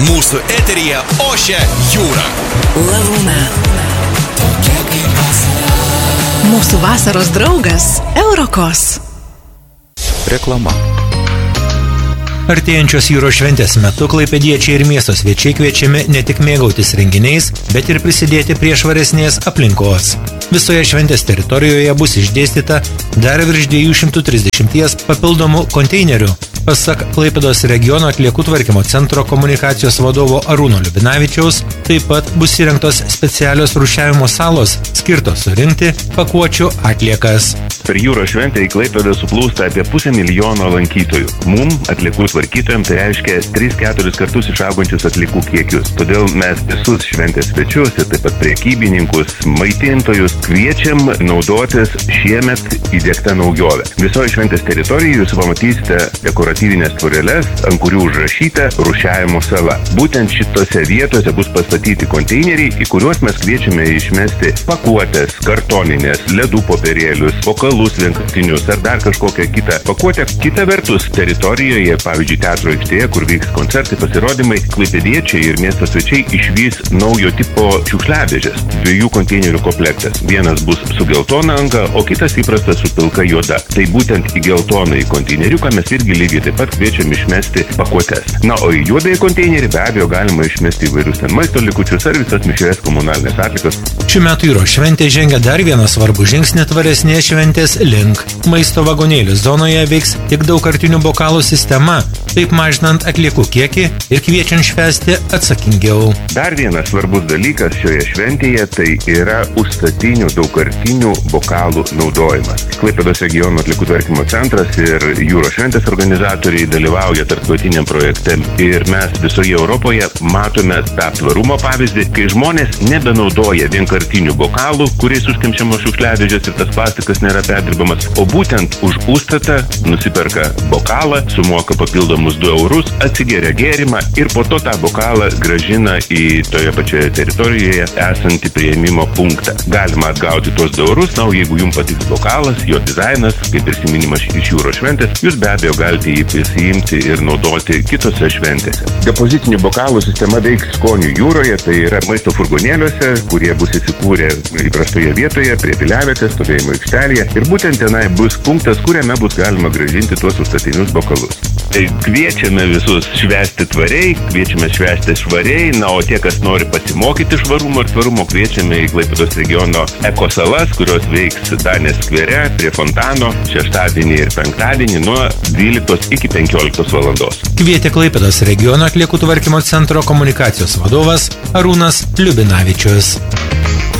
Mūsų eteryje ošia jūra. Lagūna. Mūsų vasaros draugas Eurokos. Reklama. Artėjančios jūros šventės metu klaipėdiečiai ir miesto svečiai kviečiami ne tik mėgautis renginiais, bet ir prisidėti prie švaresnės aplinkos. Visoje šventės teritorijoje bus išdėstyta dar virš 230 papildomų konteinerių. Pasak Klaipėdos regiono atliekų tvarkymo centro komunikacijos vadovo Arūno Liubinavičiaus, taip pat bus įrengtos specialios rūšiavimo salos, skirtos surinkti pakuočių atliekas. Per jūros šventę į Klaipėdą suplūsta apie 500 000 lankytojų. Mum, atliekų tvarkytojams, tai reiškia 3-4 kartus išaugančius atliekų kiekius. Todėl mes visus šventės svečius ir taip pat prekybininkus, maitintojus kviečiam naudotis šiemet įdiegtą naujovę. Visoje šventės teritorijoje jūs pamatysite dekoratyvinės tvoreles, ant kurių užrašyta rūšiavimo sala. Būtent šitose vietose bus pastatyti konteineriai, į kuriuos mes kviečiame išmesti pakuotės, kartoninės, ledų popierėlius, bokalus vienkartinius ar dar kažkokią kitą pakuotę. Kita vertus, teritorijoje, pavyzdžiui, teatro aikštėje, kur vyks koncertai, pasirodymai, klaipėdiečiai ir miesto svečiai išvys naujo tipo šiukšliadėžės. 2 konteinerių komplektas. Vienas bus su geltona anga, o kitas įprastas su pilka juoda. Tai būtent į geltonąjį konteineriuką mes irgi lygiai taip pat kviečiam išmesti pakuotes. Na, o į juodąjį konteinerį be abejo galima išmesti įvairius ten maisto likučius ar visas mišrias komunalinės atliekos. Šių metų jūros šventė žengia dar vieną svarbų žingsnį tvaresnės šventės link. Maisto vagonėlių zonoje veiks tik daugkartinių bokalų sistema, taip mažinant atliekų kiekį ir kviečiant švęsti atsakingiau. Dar vienas svarbus dalykas šioje šventėje tai yra užstatinių daugkartinių bokalų naudojimas. Klaipėdos regiono atliekų tvarkymo centras ir jūros šventės organizatoriai dalyvauja tarptautiniam projekte ir mes visoje Europoje matome tą tvarumo pavyzdį, kai žmonės nebenaudoja vienkartinių bokalų, kuriais užkemšiamos šiukšliadėžės ir tas plastikas nėra perdirbamas, o būtent už užstatą nusiperka bokalą, sumoka papildomus 2 eurus, atsigeria gėrimą ir po to tą bokalą grąžina į toje pačioje teritorijoje esantį priėmimo punktą. Galima atgauti tuos 2 eurus, na, o jeigu jums patiks bokalas, jo dizainas, kaip prisiminimas iš jūros šventės, jūs be abejo galite jį pasiimti ir naudoti kitose šventėse. Depozitinių bokalų sistema veiks Skonių jūroje, tai yra maisto furgonėliuose, kurie bus įsikūrę įprastoje vietoje, prie piliavietės, stovėjimo aikštelėje ir būtent tenai bus punktas, kuriame bus galima grąžinti tuos užstatinius bokalus. Tai kviečiame visus švęsti tvariai, kviečiame švęsti švariai, na, o tie, kas nori pasimokyti švarumo ir tvarumo, kviečiame į Klaipėdos regiono ekosalas, kurios veiks Danės skvere prie fontano šeštadienį ir penktadienį nuo 12 iki 15 valandos. Kvietė Klaipėdos regiono atliekų tvarkymo centro komunikacijos vadovas Arūnas Liubinavičius.